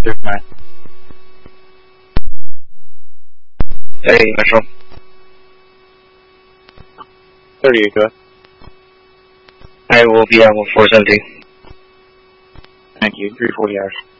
09. Hey, Metro. 38, go ahead. I will be out 417. Thank you. 340 hours.